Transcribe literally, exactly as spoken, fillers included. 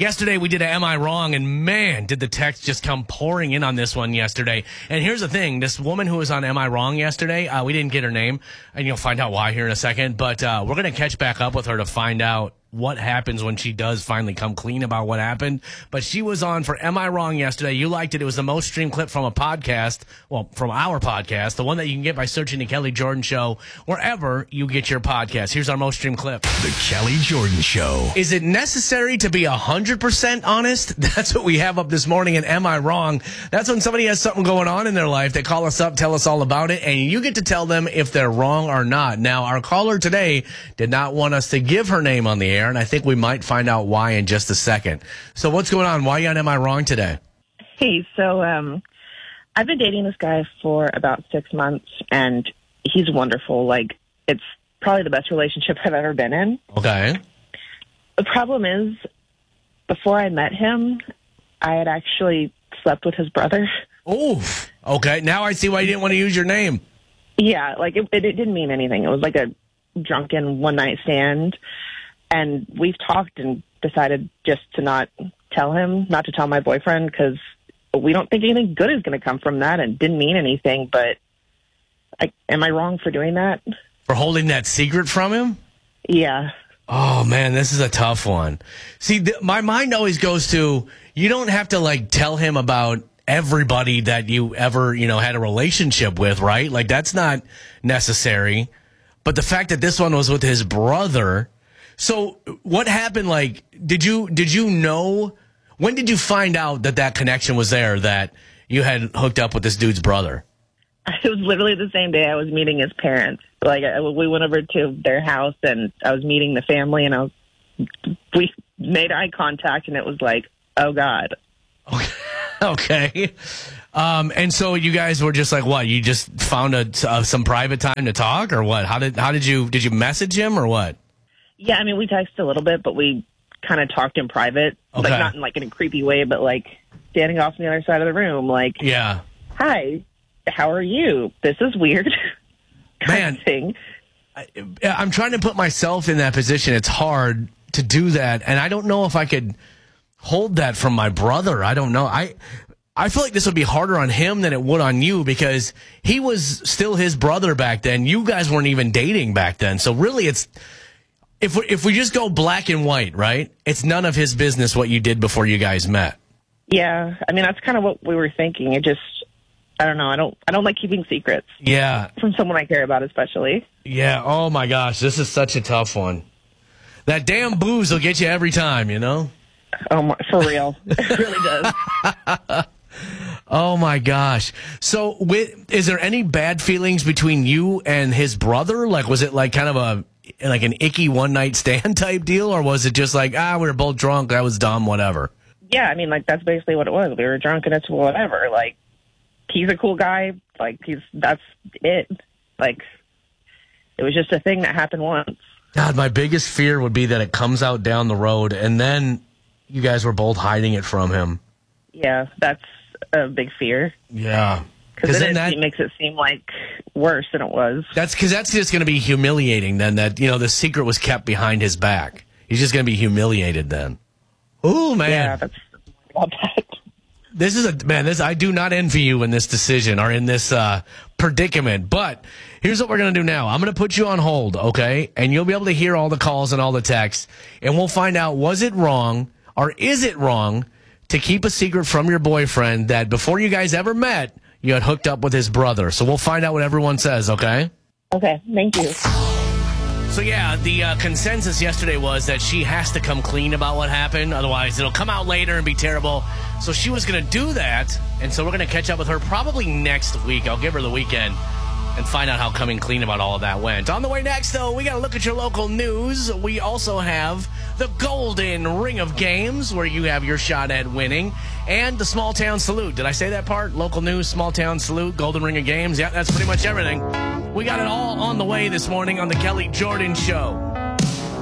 Yesterday we did a Am I Wrong, and man, did the text just come pouring in on this one yesterday. And here's the thing, this woman who was on Am I Wrong yesterday, uh, we didn't get her name, and you'll find out why here in a second, but uh, we're going to catch back up with her to find out what happens when she does finally come clean about what happened. But she was on for Am I Wrong yesterday. You liked it. It was the most streamed clip from a podcast, well, from our podcast, the one that you can get by searching the Kelly Jordan Show wherever you get your podcast. Here's our most streamed clip. The Kelly Jordan Show. Is it necessary to be one hundred percent honest? That's what we have up this morning in Am I Wrong? That's when somebody has something going on in their life. They call us up, tell us all about it, and you get to tell them if they're wrong or not. Now, our caller today did not want us to give her name on the air, and I think we might find out why in just a second. So what's going on? Why are you on Am I Wrong today? Hey, so um, I've been dating this guy for about six months, and he's wonderful. Like, it's probably the best relationship I've ever been in. Okay. The problem is, before I met him, I had actually slept with his brother. Oof. Okay. Now I see why you didn't want to use your name. Yeah, like, it, it, it didn't mean anything. It was like a drunken one-night stand. And we've talked and decided just to not tell him, not to tell my boyfriend, because we don't think anything good is going to come from that, and didn't mean anything. But I, am I wrong for doing that? For holding that secret from him? Yeah. Oh, man, this is a tough one. See, th- my mind always goes to, you don't have to, like, tell him about everybody that you ever, you know, had a relationship with, right? Like, that's not necessary. But the fact that this one was with his brother... So what happened, like, did you did you know, when did you find out that that connection was there, that you had hooked up with this dude's brother? It was literally the same day I was meeting his parents. Like, I, we went over to their house, and I was meeting the family, and I was, we made eye contact, and it was like, oh, God. Okay. okay. Um, and so you guys were just like, what, you just found a, uh, some private time to talk, or what? How did how did you, did you message him, or what? Yeah, I mean, we texted a little bit, but we kind of talked in private. Okay. Like, not in, like, in a creepy way, but, like, standing off on the other side of the room. Like, yeah. Hi, how are you? This is weird. Man, thing. I, I'm trying to put myself in that position. It's hard to do that, and I don't know if I could hold that from my brother. I don't know. I I feel like this would be harder on him than it would on you, because he was still his brother back then. You guys weren't even dating back then. So really, it's... If we, if we just go black and white, right? It's none of his business what you did before you guys met. Yeah, I mean, that's kind of what we were thinking. It just, I don't know. I don't I don't like keeping secrets. Yeah. From someone I care about, especially. Yeah. Oh, my gosh. This is such a tough one. That damn booze will get you every time, you know? Oh, my, for real. It really does. Oh, my gosh. So with, is there any bad feelings between you and his brother? Like, was it like kind of a... like an icky one-night stand type deal, or was it just like, ah, we were both drunk, that was dumb, whatever? Yeah, I mean, like, that's basically what it was. We were drunk, and it's whatever. Like, he's a cool guy. Like, he's that's it. Like, it was just a thing that happened once. God, my biggest fear would be that it comes out down the road, and then you guys were both hiding it from him. Yeah, that's a big fear. Yeah. Because then, then it that makes it seem like worse than it was. That's because that's just going to be humiliating then, that, you know, the secret was kept behind his back. He's just going to be humiliated then. Oh, man. Yeah, that's about that. This is a, man, this, I do not envy you in this decision or in this uh, predicament. But here's what we're going to do now. I'm going to put you on hold, okay? And you'll be able to hear all the calls and all the texts. And we'll find out, was it wrong or is it wrong to keep a secret from your boyfriend that before you guys ever met, you had hooked up with his brother. So we'll find out what everyone says, okay? Okay, thank you. So, yeah, the uh, consensus yesterday was that she has to come clean about what happened. Otherwise, it'll come out later and be terrible. So she was going to do that, and so we're going to catch up with her probably next week. I'll give her the weekend and find out how coming clean about all of that went. On the way next, though, we got to look at your local news. We also have the Golden Ring of Games, where you have your shot at winning, and the Small Town Salute. Did I say that part? Local news, Small Town Salute, Golden Ring of Games. Yeah, that's pretty much everything. We got it all on the way this morning on the Kelly Jordan Show.